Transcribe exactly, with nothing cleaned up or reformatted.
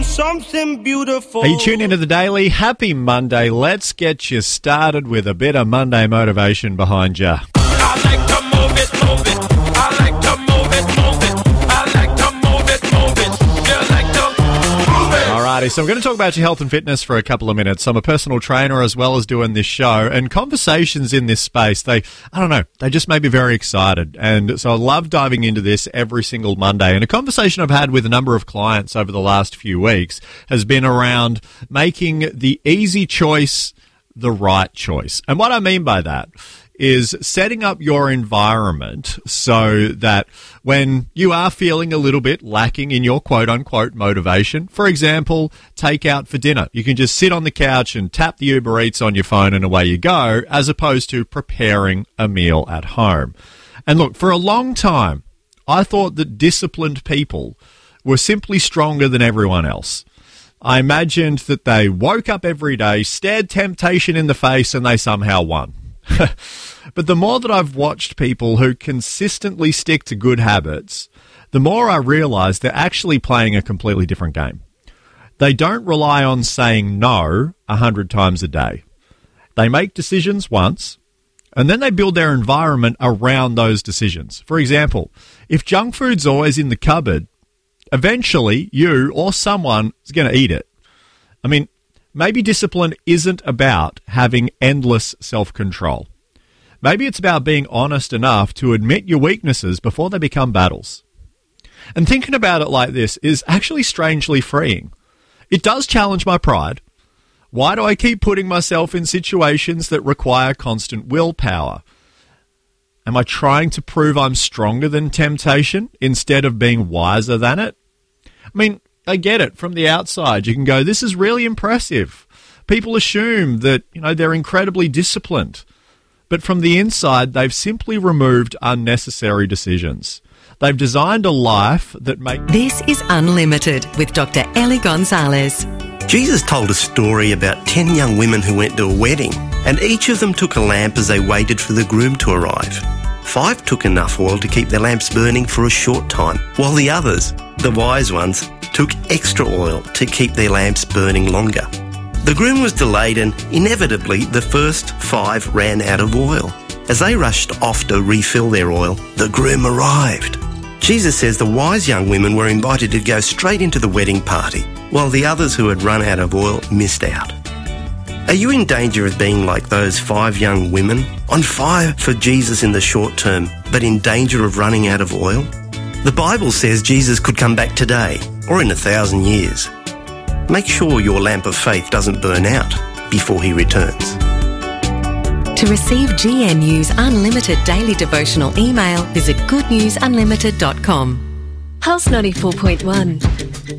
from something beautiful. Are you tuned into the Daily? Happy Monday. Let's get you started with a bit of Monday motivation behind you. I like to move it, move it. I like to move it, move it. I like to move it, move it. You like to move it. Alrighty, so I'm going to talk about your health and fitness for a couple of minutes. I'm a personal trainer as well as doing this show, and conversations in this space, they, I don't know, they just make me very excited. And so I love diving into this every single Monday. And a conversation I've had with a number of clients over the last few weeks has been around making the easy choice the right choice. And what I mean by that is setting up your environment so that when you are feeling a little bit lacking in your quote-unquote motivation, for example, take out for dinner. You can just sit on the couch and tap the Uber Eats on your phone and away you go, as opposed to preparing a meal at home. And look, for a long time, I thought that disciplined people were simply stronger than everyone else. I imagined that they woke up every day, stared temptation in the face, and they somehow won. But the more that I've watched people who consistently stick to good habits, the more I realise they're actually playing a completely different game. They don't rely on saying no a hundred times a day. They make decisions once, and then they build their environment around those decisions. For example, if junk food's always in the cupboard, eventually you or someone is going to eat it. I mean, maybe discipline isn't about having endless self-control. Maybe it's about being honest enough to admit your weaknesses before they become battles. And thinking about it like this is actually strangely freeing. It does challenge my pride. Why do I keep putting myself in situations that require constant willpower? Am I trying to prove I'm stronger than temptation instead of being wiser than it? I mean, I get it. From the outside, you can go, this is really impressive. People assume that, you know, they're incredibly disciplined. But from the inside, they've simply removed unnecessary decisions. They've designed a life that makes... This is Unlimited with Doctor Ellie Gonzalez. Jesus told a story about ten young women who went to a wedding, and each of them took a lamp as they waited for the groom to arrive. Five took enough oil to keep their lamps burning for a short time, while the others, the wise ones, took extra oil to keep their lamps burning longer. The groom was delayed and, inevitably, the first five ran out of oil. As they rushed off to refill their oil, the groom arrived. Jesus says the wise young women were invited to go straight into the wedding party, while the others who had run out of oil missed out. Are you in danger of being like those five young women, on fire for Jesus in the short term, but in danger of running out of oil? The Bible says Jesus could come back today, or in a thousand years. Make sure your lamp of faith doesn't burn out before he returns. To receive G N U's unlimited daily devotional email, visit good news unlimited dot com. Pulse ninety-four point one.